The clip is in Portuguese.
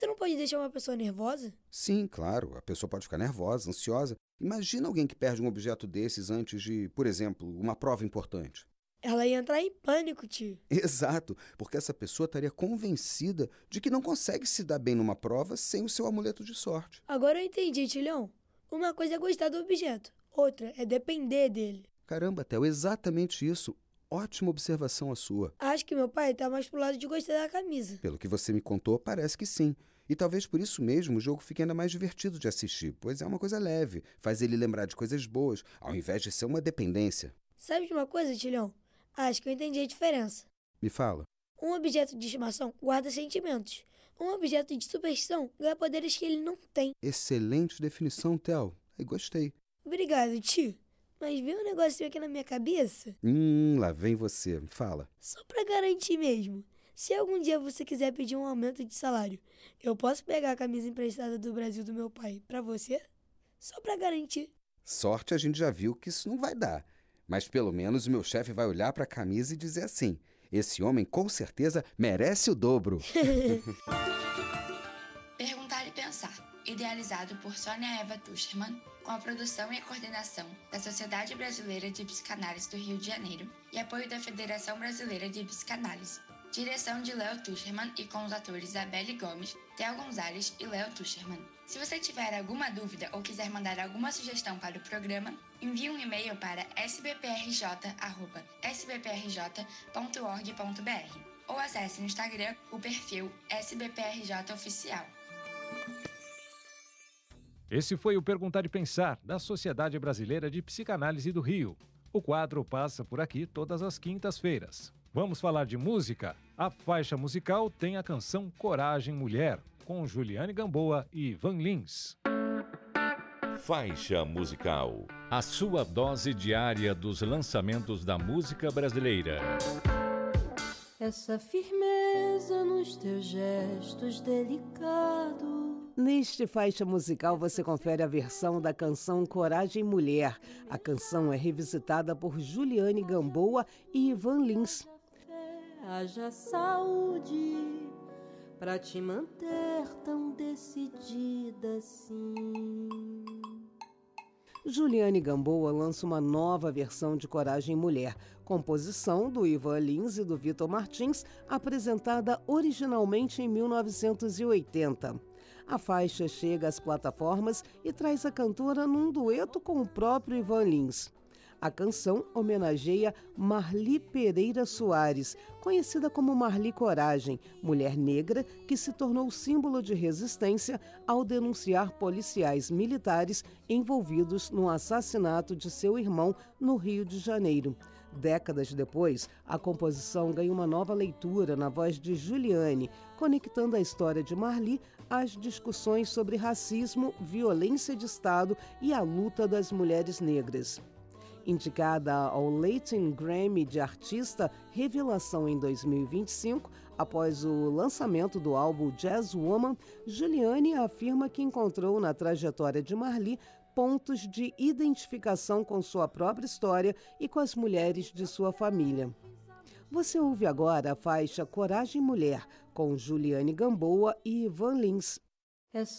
Você não pode deixar uma pessoa nervosa? Sim, claro, a pessoa pode ficar nervosa, ansiosa. Imagina alguém que perde um objeto desses antes de, por exemplo, uma prova importante. Ela ia entrar em pânico, tio. Exato, porque essa pessoa estaria convencida de que não consegue se dar bem numa prova sem o seu amuleto de sorte. Agora eu entendi, Tilhão. Uma coisa é gostar do objeto, outra é depender dele. Caramba, Theo, exatamente isso. Ótima observação a sua. Acho que meu pai tá mais pro lado de gostar da camisa. Pelo que você me contou, parece que sim. E talvez por isso mesmo o jogo fique ainda mais divertido de assistir, pois é uma coisa leve, faz ele lembrar de coisas boas, ao invés de ser uma dependência. Sabe de uma coisa, Tilhão? Acho que eu entendi a diferença. Me fala. Um objeto de estimação guarda sentimentos. Um objeto de superstição ganha poderes que ele não tem. Excelente definição, Theo. Gostei. Obrigado, tio. Mas veio um negocinho aqui na minha cabeça. Lá vem você. Fala. Só pra garantir mesmo. Se algum dia você quiser pedir um aumento de salário, eu posso pegar a camisa emprestada do Brasil do meu pai pra você? Só pra garantir. Sorte a gente já viu que isso não vai dar. Mas pelo menos o meu chefe vai olhar pra camisa e dizer assim: esse homem com certeza merece o dobro. Perguntar e Pensar, idealizado por Sônia Eva Tuschermann, com a produção e a coordenação da Sociedade Brasileira de Psicanálise do Rio de Janeiro e apoio da Federação Brasileira de Psicanálise. Direção de Léo Tuschermann e com os atores Isabelle Gomes, Theo Gonzalez e Léo Tuschermann. Se você tiver alguma dúvida ou quiser mandar alguma sugestão para o programa, envie um e-mail para sbprj@sbprj.org.br ou acesse no Instagram o perfil SBPRJ Oficial. Esse foi o Perguntar e Pensar, da Sociedade Brasileira de Psicanálise do Rio. O quadro passa por aqui todas as quintas-feiras. Vamos falar de música? A faixa musical tem a canção Coragem Mulher, com Juliane Gamboa e Ivan Lins. Faixa musical. A sua dose diária dos lançamentos da música brasileira. Essa firmeza nos teus gestos delicados. Neste Faixa Musical você confere a versão da canção Coragem Mulher. A canção é revisitada por Juliane Gamboa e Ivan Lins. Haja saúde pra te manter tão decidida assim. Juliane Gamboa lança uma nova versão de Coragem Mulher, composição do Ivan Lins e do Vitor Martins, apresentada originalmente em 1980. A faixa chega às plataformas e traz a cantora num dueto com o próprio Ivan Lins. A canção homenageia Marli Pereira Soares, conhecida como Marli Coragem, mulher negra que se tornou símbolo de resistência ao denunciar policiais militares envolvidos no assassinato de seu irmão no Rio de Janeiro. Décadas depois, a composição ganha uma nova leitura na voz de Juliane, conectando a história de Marli às discussões sobre racismo, violência de Estado e a luta das mulheres negras. Indicada ao Latin Grammy de Artista Revelação em 2025, após o lançamento do álbum Jazz Woman, Juliane afirma que encontrou na trajetória de Marli pontos de identificação com sua própria história e com as mulheres de sua família. Você ouve agora a faixa Coragem Mulher, com Juliane Gamboa e Ivan Lins. Essa